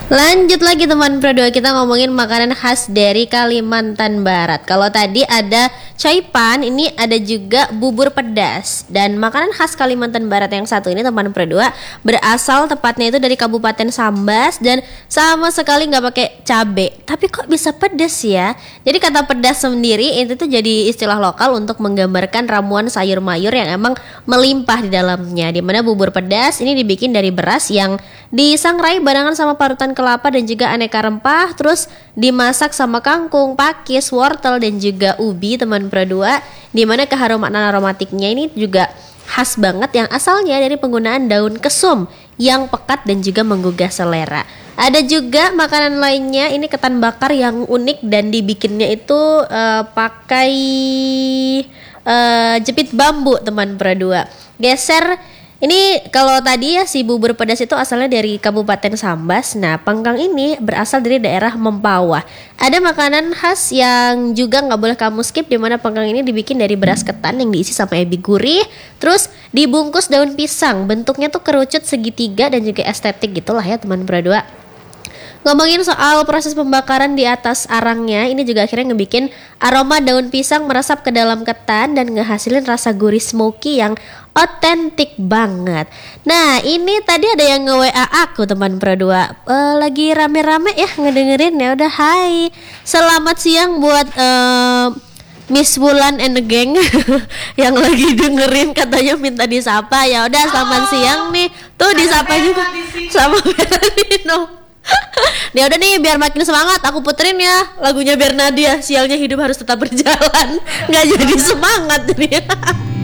Lanjut lagi teman Pro 2, kita ngomongin makanan khas dari Kalimantan Barat. Kalau tadi ada caipan, ini ada juga bubur pedas. Dan makanan khas Kalimantan Barat yang satu ini teman Pro 2 berasal tepatnya itu dari Kabupaten Sambas dan sama sekali nggak pakai cabe. Tapi kok bisa pedas ya? Jadi kata pedas sendiri itu tuh jadi istilah lokal untuk menggambarkan ramuan sayur mayur yang emang melimpah di dalamnya. Dimana bubur pedas ini dibikin dari beras yang disangrai barengan sama parutan kelapa dan juga aneka rempah, terus dimasak sama kangkung, pakis, wortel dan juga ubi teman Pro 2. Dimana keharuman aromatiknya ini juga khas banget yang asalnya dari penggunaan daun kesum yang pekat dan juga menggugah selera. Ada juga makanan lainnya, ini ketan bakar yang unik dan dibikinnya itu pakai jepit bambu teman Pro 2. Geser. Ini kalau tadi ya si bubur pedas itu asalnya dari Kabupaten Sambas. Nah, pangkang ini berasal dari daerah Mempawah. Ada makanan khas yang juga nggak boleh kamu skip, di mana pangkang ini dibikin dari beras ketan yang diisi sama ebi gurih, terus dibungkus daun pisang. Bentuknya tuh kerucut segitiga dan juga estetik gitulah ya teman Pro 2. Ngomongin soal proses pembakaran di atas arangnya, ini juga akhirnya ngebikin aroma daun pisang meresap ke dalam ketan dan ngehasilin rasa gurih smoky yang otentik banget. Nah, ini tadi ada yang nge-WA aku teman Pro 2. Lagi rame-rame ya ngedengerin, ya udah hai. Selamat siang buat Miss Wulan and the gang yang lagi dengerin, katanya minta disapa. Ya udah selamat siang nih. Tuh disapa juga sama Bernardino. Ya udah nih, biar makin semangat aku puterin ya lagunya Bernadia, sialnya hidup harus tetap berjalan. Nggak jadi semangat nih.